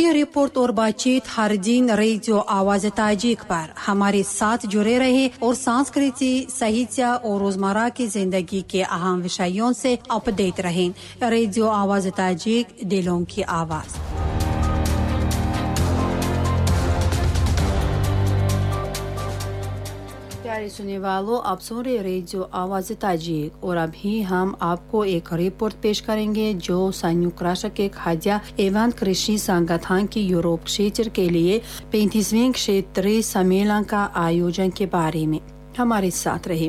आपकी रिपोर्ट और बातचीत हर दिन रेडियो आवाज ताजिक पर हमारे साथ जुड़े रहे और संस्कृति, साहित्य और रोजमर्रा की जिंदगी के अहम विषयों से अपडेट रहें। रेडियो आवाज ताजिक, दिलों की आवाज। प्यारे सुनने वालों, आप सुन रहे रेडियो आवाज ताजिक और अभी हम आपको एक रिपोर्ट पेश करेंगे जो संयुक्त राष्ट्र के खाद्य एवं कृषि संगठन की यूरोप क्षेत्र के लिए 35वें क्षेत्रीय सम्मेलन का आयोजन के बारे में। हमारे साथ रहे।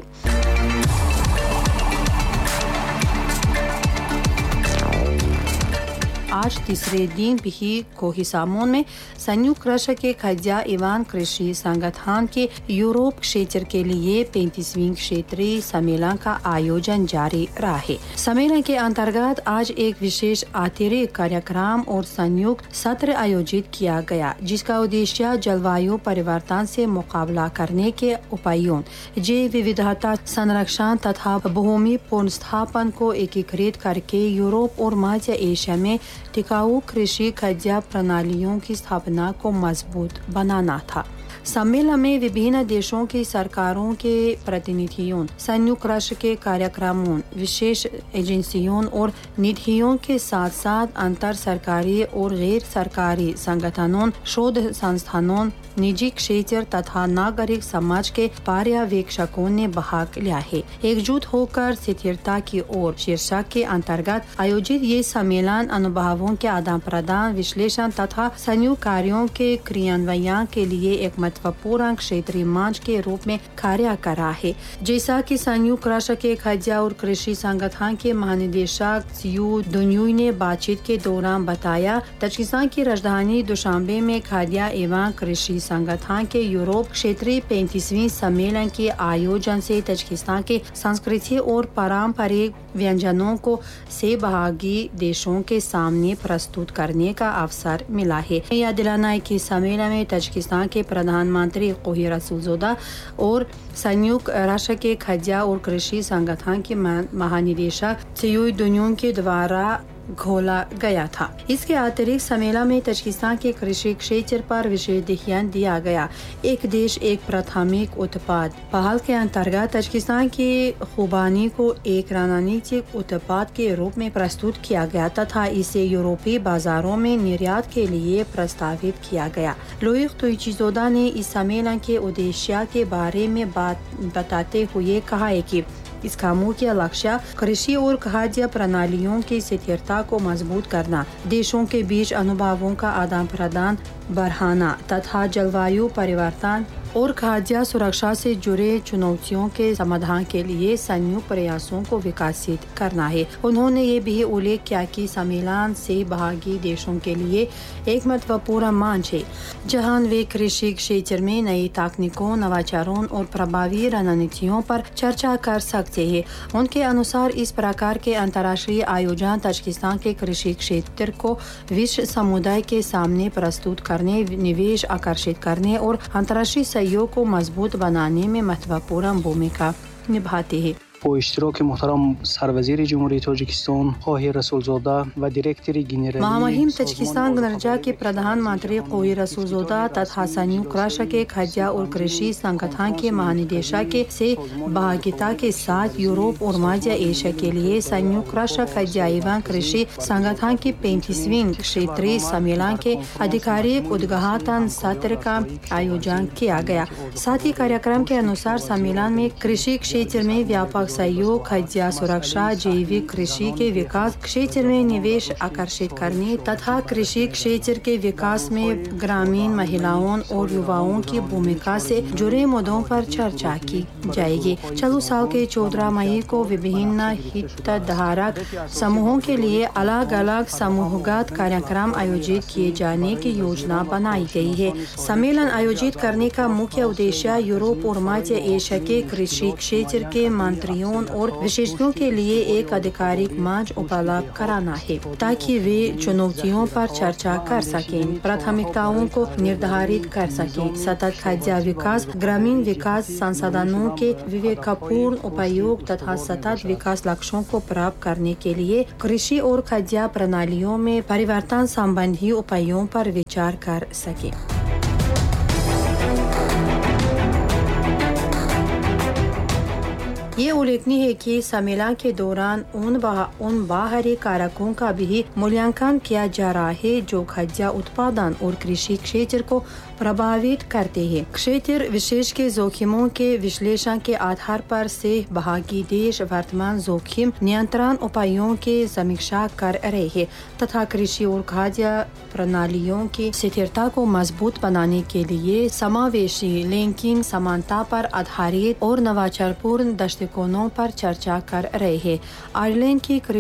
आज तीसरे दिन भी कोहिसामोन में संयुक्त राष्ट्र के खाद्य एवं कृषि संगठन के यूरोप क्षेत्र के लिए 35वीं क्षेत्रीय सम्मेलन का आयोजन जारी रहा है। सम्मेलन के अंतर्गत आज एक विशेष अतिरिक्त कार्यक्रम और संयुक्त सत्र आयोजित किया गया, जिसका उद्देश्य जलवायु परिवर्तन से मुकाबला करने के उपायों, जैव विविधता संरक्षण तथा भूमि पुनर्स्थापन को एकीकृत करके यूरोप और मध्य एशिया में टिकाऊ कृषि खाद्य प्रणालियों की स्थापना को मजबूत बनाना था। सम्मेलन में विभिन्न देशों की सरकारों के प्रतिनिधियों, संयुक्त राष्ट्र के कार्यक्रमों, विशेष एजेंसियों और निधियों के साथ साथ अंतर सरकारी और गैर सरकारी संगठनों, शोध संस्थानों, निजी क्षेत्र तथा नागरिक समाज के पर्यवेक्षकों ने भाग लिया है। एकजुट होकर स्थिरता की ओर शीर्षक के अंतर्गत आयोजित ये सम्मेलन अनुभवों के आदान प्रदान, विश्लेषण तथा संयुक्त कार्यों के क्रियान्वयन के लिए एक महत्वपूर्ण क्षेत्रीय मंच के रूप में कार्य कर रहा है। जैसा कि संयुक्त राष्ट्र के खाद्य और कृषि संगठन के महानिदेशक सियू दुन्युई ने बातचीत के दौरान बताया, तजिकिस्तान की राजधानी दुशांबे में खाद्य एवं कृषि संगठन के यूरोप क्षेत्रीय 35वीं सम्मेलन के आयोजन से तजिकिस्तान के संस्कृति और पारंपरिक व्यंजनों को सहभागी देशों के सामने प्रस्तुत करने का अवसर मिला है। याद दिलाना है कि सम्मेलन में तजिकिस्तान के प्रधानमंत्री कोही रसूलजोदा और संयुक्त राष्ट्र के खाद्य और कृषि संगठन के महानिदेशक सियू दुन्युई के द्वारा घोला गया था। इसके अतिरिक्त सम्मेलन में तजिकिस्तान के कृषि क्षेत्र पर विशेष ध्यान दिया गया। एक देश एक प्राथमिक उत्पाद पहल के अंतर्गत तजिकिस्तान की खुबानी को एक रणनीतिक उत्पाद के रूप में प्रस्तुत किया गया तथा इसे यूरोपीय बाजारों में निर्यात के लिए प्रस्तावित किया गया। लोइक तुइचीजोदा ने इस सम्मेलन के उद्देश्य के बारे में बात बताते हुए कहा है कि इसका मुख्य लक्ष्य कृषि और खाद्य प्रणालियों की स्थिरता को मजबूत करना, देशों के बीच अनुभवों का आदान प्रदान बढ़ाना तथा जलवायु परिवर्तन और खाद्य सुरक्षा से जुड़े चुनौतियों के समाधान के लिए संयुक्त प्रयासों को विकसित करना है। उन्होंने ये भी उल्लेख किया कि सम्मेलन से भागी देशों के लिए एक महत्वपूर्ण मंच है, जहां वे कृषि क्षेत्र में नई तकनीकों, नवाचारों और प्रभावी रणनीतियों पर चर्चा कर सकते हैं। उनके अनुसार इस प्रकार के अंतर्राष्ट्रीय आयोजन तजिकिस्तान के कृषि क्षेत्र को विश्व समुदाय के सामने प्रस्तुत करने, निवेश आकर्षित करने और अंतर्राष्ट्रीय सहयोग को मजबूत बनाने में महत्वपूर्ण भूमिका निभाते हैं। با اشتراک محترم سروزیر جمهوری تاجیکستان کوهی رسولزاده و دیرکتر گنرالی महामहिम तजिकिस्तान गणराज्य के प्रधानमंत्री कोही रसूलजोदा तथा संयुक्त राष्ट्र के खाद्य और कृषि संगठन के महानिदेशक के से भागीदारिता के साथ यूरोप और मध्य एशिया के लिए संयुक्त राष्ट्र खाद्य एवं कृषि संगठन की 35वीं क्षेत्रीय सम्मेलन के आधिकारिक उद्घाटन सत्र का आयोजन किया गया। साथ ही कार्यक्रम के अनुसार सम्मेलन में कृषि क्षेत्र में व्यापक सहयोग, खाद्य सुरक्षा, जैविक कृषि के विकास क्षेत्र में निवेश आकर्षित करने तथा कृषि क्षेत्र के विकास में ग्रामीण महिलाओं और युवाओं की भूमिका से जुड़े मुद्दों पर चर्चा की जाएगी। चालू साल के 14 मई को विभिन्न हितधारक समूहों के लिए अलग अलग समूहगत कार्यक्रम आयोजित किए जाने की योजना बनाई गई है। सम्मेलन आयोजित करने का मुख्य उद्देश्य यूरोप और मध्य एशिया के कृषि क्षेत्र के मंत्रियों तायून और विशेषज्ञों के लिए एक आधिकारिक मंच उपलब्ध कराना है ताकि वे चुनौतियों पर चर्चा कर सकें, प्राथमिकताओं को निर्धारित कर सकें। सतत खाद्य विकास, ग्रामीण विकास, संसाधनों के विवेकपूर्ण उपयोग तथा सतत विकास लक्ष्यों को प्राप्त करने के लिए कृषि और खाद्य प्रणालियों में परिवर्तन संबंधी उपायों पर विचार कर सके। ये उल्लेखनीय है कि सम्मेलन के दौरान उन बाहरी कारकों का भी मूल्यांकन किया जा रहा है जो खाद्य उत्पादन और कृषि क्षेत्र को प्रभावित करते हैं। क्षेत्र विशेष के जोखिमों के विश्लेषण के आधार पर से भागी देश वर्तमान जोखिम नियंत्रण उपायों के समीक्षा कर रहे हैं तथा कृषि और खाद्य प्रणालियों की स्थिरता को मजबूत बनाने के लिए समावेशी, लिंकिंग, समानता पर आधारित और नवाचारपूर्ण दृष्टिकोणों पर चर्चा कर रहे हैं। आयरलैंड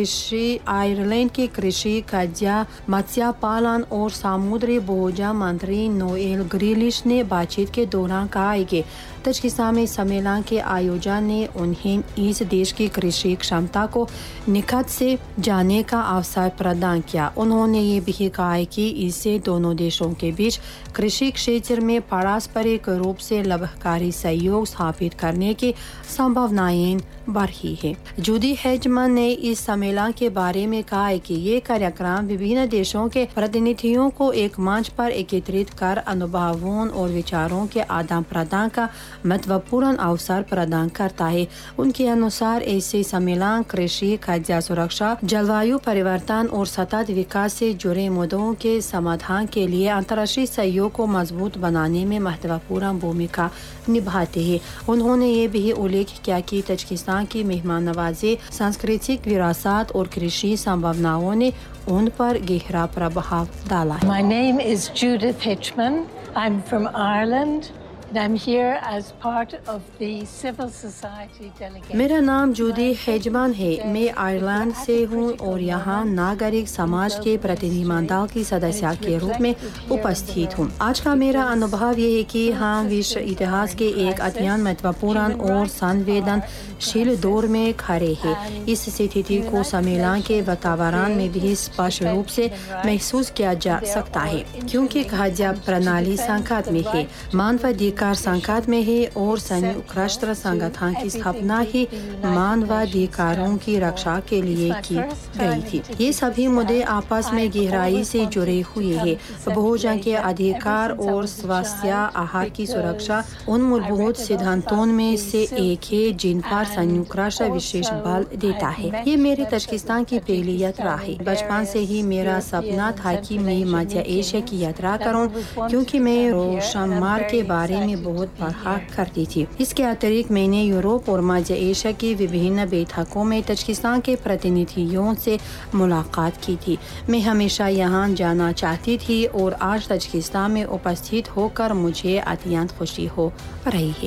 की कृषि, खाद्य, मत्स्य पालन और समुद्री भोजन मंत्री नोएल ग्रिलिश ने बातचीत के दौरान कहा है कि तजाकिस्तान में सम्मेलन के आयोजन ने उन्हें इस देश की कृषि क्षमता को निकट से जानने का अवसर प्रदान किया। उन्होंने ये भी कहा है कि इससे दोनों देशों के बीच कृषि क्षेत्र में पारस्परिक रूप से लाभकारी सहयोग स्थापित करने की संभावनाएं बढ़ी है। जूडी हेजमन ने इस सम्मेलन के बारे में कहा है कि ये कार्यक्रम विभिन्न देशों के प्रतिनिधियों को एक मंच पर एकत्रित कर अनुभवों और विचारों के आदान प्रदान का महत्वपूर्ण अवसर प्रदान करता है। उनके अनुसार ऐसे सम्मेलन कृषि, खाद्य सुरक्षा, जलवायु परिवर्तन और सतत विकास से जुड़े मुद्दों के समाधान के लिए अंतर्राष्ट्रीय सहयोग को मजबूत बनाने में महत्वपूर्ण भूमिका निभाते हैं। उन्होंने ये भी उल्लेख किया कि तजाकिस्तान की मेहमान नवाजी, सांस्कृतिक विरासत और कृषि संभावनाओं ने उन पर गहरा प्रभाव डाला है। My name is Judith Hitchman. I'm from Ireland. I'm here as part of the civil society delegation. मेरा नाम जूडी हेजमन है। मैं आयरलैंड से हूँ और यहाँ नागरिक समाज के प्रतिनिधिमंडल की सदस्य के रूप में उपस्थित हूँ। आज का मेरा अनुभव ये है कि हम विश्व इतिहास के एक अत्यंत महत्वपूर्ण और संवेदनशील दौर में खड़े हैं। इस स्थिति को सम्मेलन के वातावरण में भी स्पष्ट रूप से महसूस किया जा सकता है, क्योंकि खाद्य प्रणाली संकट में है, मानवाधिकार संकट में है और संयुक्त राष्ट्र संगठन की स्थापना ही मानवाधिकारों की रक्षा के लिए की गई थी। ये सभी मुद्दे आपस में गहराई से जुड़े हुए हैं। भोजन के अधिकार और स्वास्थ्य आहार की सुरक्षा उन मूलभूत सिद्धांतों में से एक है जिन पर संयुक्त राष्ट्र विशेष बल देता है। ये मेरे तजाकिस्तान की पहली यात्रा है। बचपन से ही मेरा सपना था कि मैं मध्य एशिया की यात्रा करूं, क्योंकि मैं रोशनमार्ग के बारे में बहुत पढ़ा करती थी। इसके अतिरिक्त मैंने यूरोप और मध्य एशिया की विभिन्न बैठकों में तजाकिस्तान के प्रतिनिधियों से मुलाकात की थी। मैं हमेशा यहाँ जाना चाहती थी और आज तजाकिस्तान में उपस्थित होकर मुझे अत्यंत खुशी हो रही है।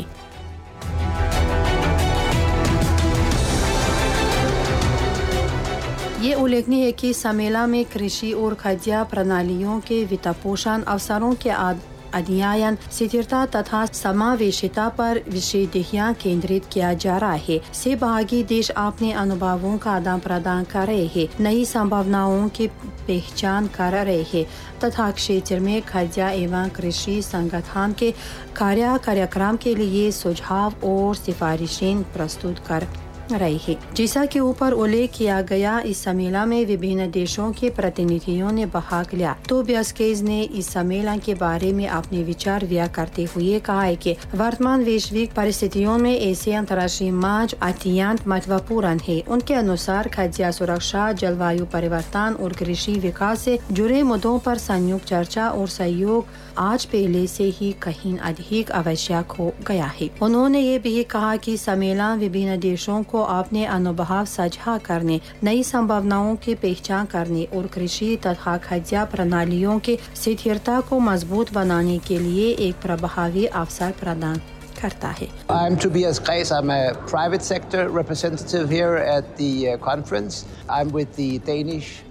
ये उल्लेखनीय है कि सम्मेलन में कृषि और खाद्य प्रणालियों के वित्तपोषण अवसरों के अध्ययन, स्थिरता तथा समावेशिता पर विशेष ध्यान केंद्रित किया जा रहा है। सहभागी देश अपने अनुभवों का आदान प्रदान कर रहे हैं, नई संभावनाओं की पहचान कर रहे हैं तथा क्षेत्र में खाद्य एवं कृषि संगठन के कार्यक्रम के लिए सुझाव और सिफारिशें प्रस्तुत कर रही है। जैसा कि ऊपर उल्लेख किया गया, इस सम्मेलन में विभिन्न देशों के प्रतिनिधियों ने भाग लिया। टोबियास केज ने इस सम्मेलन के बारे में अपने विचार व्यक्त करते हुए कहा है कि वर्तमान वैश्विक परिस्थितियों में ऐसे अंतर्राष्ट्रीय मंच अत्यंत महत्वपूर्ण है। उनके अनुसार खाद्य सुरक्षा, जलवायु परिवर्तन और कृषि विकास से जुड़े मुद्दों पर संयुक्त चर्चा और सहयोग आज पहले से ही कहीं अधिक आवश्यक हो गया है। उन्होंने ये भी कहा कि सम्मेलन विभिन्न देशों को अपने अनुभव साझा करने, नई संभावनाओं की पहचान करने और कृषि तथा खाद्य प्रणालियों की स्थिरता को मजबूत बनाने के लिए एक प्रभावी अवसर प्रदान करता है। I'm Tobias Kreis. I'm a private sector representative here at the conference. I'm with the Danish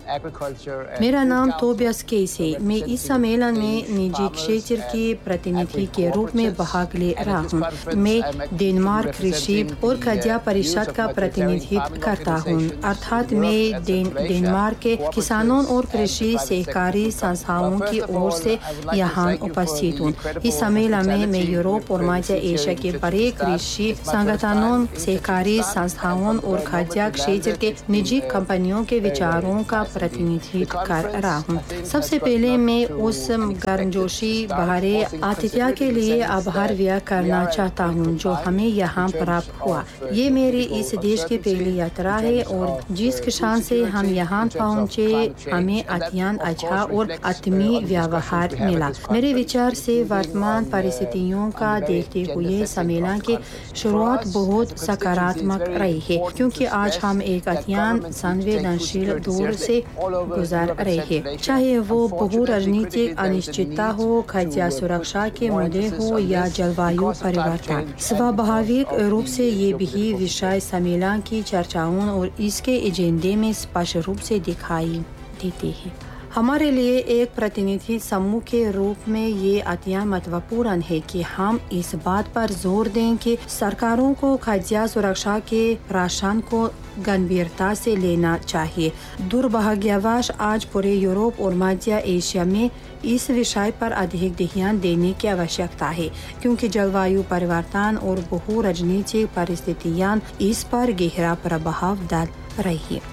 agriculture and मेरा food नाम council तोबियास केस है। मैं इस सम्मेलन में निजी क्षेत्र के प्रतिनिधि के रूप में भाग ले रहा हूँ। मैं डेनमार्क कृषि और खाद्य परिषद का प्रतिनिधित्व करता हूँ, अर्थात मैं डेनमार्क के किसानों और कृषि सहकारी संस्थाओं की ओर से यहाँ उपस्थित हूँ। इस सम्मेलन में मैं यूरोप और मध्य एशिया के बड़े कृषि संगठनों, सहकारी संस्थाओं और खाद्य क्षेत्र के निजी कंपनियों के विचारों का प्रतिनिधित्व कर रहा हूँ। सबसे पहले मैं उस गर्मजोशी भरे आतिथ्य के लिए आभार व्यक्त करना चाहता हूँ जो हमें यहाँ प्राप्त हुआ। ये मेरी इस देश की पहली यात्रा है और जिस किसान से हम यहाँ पहुँचे हमें अत्यंत अच्छा और आत्मीय व्यवहार मिला। मेरे विचार से वर्तमान परिस्थितियों का देखते हुए सम्मेलन की शुरुआत बहुत सकारात्मक रही है, क्योंकि आज हम एक अत्यंत संवेदनशील दौर से गुजर रहे हैं। चाहे वो बहु राजनीतिक अनिश्चितता हो, खाद्य सुरक्षा के मुद्दे हो या जलवायु परिवर्तन, स्वाभाविक रूप से ये भी विषय सम्मेलन की चर्चाओं और इसके एजेंडे में स्पष्ट रूप से दिखाई देते हैं। हमारे लिए एक प्रतिनिधि समूह के रूप में ये अत्यंत महत्वपूर्ण है कि हम इस बात पर जोर दें कि सरकारों को खाद्य सुरक्षा के राशन को गंभीरता से लेना चाहिए। दुर्भाग्यवश आज पूरे यूरोप और मध्य एशिया में इस विषय पर अधिक ध्यान देने की आवश्यकता है, क्योंकि जलवायु परिवर्तन और बहु राजनीतिक परिस्थितियां इस पर गहरा प्रभाव डाल रही है।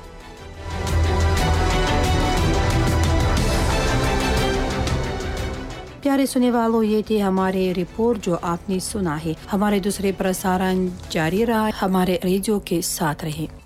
प्यारे सुनने वालों, ये थे हमारे रिपोर्ट जो आपने सुना है। हमारे दूसरे प्रसारण जारी रहा। हमारे रेडियो के साथ रहे।